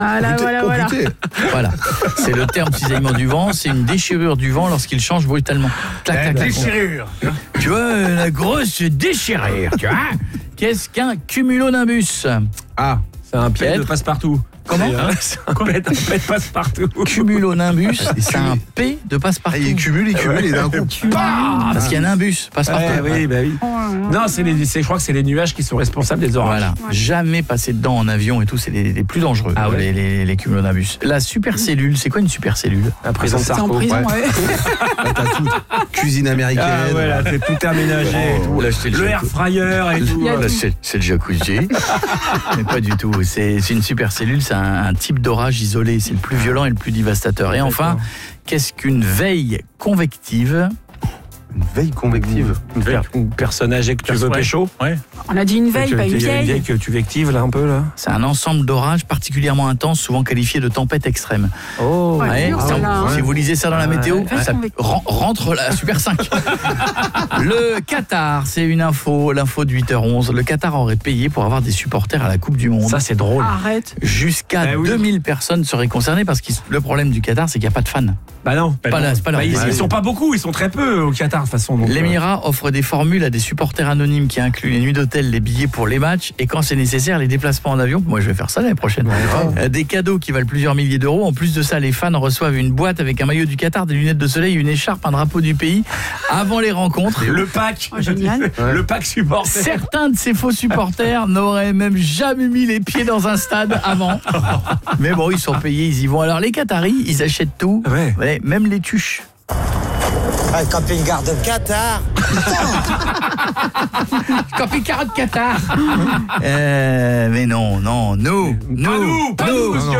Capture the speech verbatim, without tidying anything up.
Ah là, Amputé. voilà, voilà. Amputé. Voilà, c'est le terme cisaillement du vent, c'est une déchirure du vent lorsqu'il change brutalement. Clac, La clac, clac. déchirure. Tu vois, la grosse déchirure, tu vois. Qu'est-ce qu'un cumulonimbus? Ah, C'est un pied Pète. de passe-partout. Comment? C'est un pète, un pète passe-partout. Cumulonimbus, c'est un P de passe-partout. il cumule, il cumule, et d'un coup. Ah, parce qu'il y a un nimbus, passe-partout. Ouais, oui, bah oui. Non, c'est les, c'est, je crois que c'est les nuages qui sont responsables des orages. Voilà, jamais passer dedans en avion et tout, c'est les, les plus dangereux, Ah ouais. les, les, les cumulonimbus. La supercellule, c'est quoi une supercellule? La prison de C'est en Sarko. prison, ouais. ouais. Là, t'as tout. Cuisine américaine. Ah ouais, là, c'est tout aménagé et tout. Là, c'est Le air fryer et tout. Il y a Là, tout. c'est, c'est le jacuzzi. Mais pas du tout. C'est, c'est une supercellule, c'est un, un type d'orage isolé. C'est le plus violent et le plus dévastateur. Et enfin, qu'est-ce qu'une veille convective? Une veille convective. Une, per- une personne âgée que tu veux Ouais. pécho. Ouais. On a dit une veille, Que- pas une qu'il y a vieille. que tu vectives là un peu là. C'est un ensemble d'orages particulièrement intenses, souvent qualifiés de tempête extrême. Oh. Ouais. Ouais, dur, ça, celle-là, hein. si vous lisez ça dans la Ouais. météo, Veille ça convective. ren- rentre la Super cinq. Le Qatar, c'est une info, l'info de huit heures onze. Le Qatar aurait payé pour avoir des supporters à la Coupe du Monde. Ça c'est drôle. Arrête. Jusqu'à Eh oui. deux mille personnes seraient concernées parce que le problème du Qatar, c'est qu'il n'y a pas de fans. Bah non. Pas là, c'est pas leur Bah, ils, désir. ils sont pas beaucoup, ils sont très peu au Qatar de toute façon. donc, euh, L'Émirat offre des formules à des supporters anonymes qui incluent les nuits d'hôtel, les billets pour les matchs et quand c'est nécessaire, les déplacements en avion. Moi, je vais faire ça l'année prochaine. Euh, Des cadeaux qui valent plusieurs milliers d'euros. En plus de ça, les fans reçoivent une boîte avec un maillot du Qatar, des lunettes de soleil, une écharpe, un drapeau du pays avant les rencontres. Le pack. Oh, génial. Le pack supporter. Certains de ces faux supporters n'auraient même jamais mis les pieds dans un stade avant. Mais bon, ils sont payés, ils y vont. Alors les Qataris, ils achètent tout, Ouais. Ouais, même les tuches. Un camping-car de Qatar. Camping-car de Qatar. Euh, mais non, non, nous, nous, Pas nous, pas nous, nous, monsieur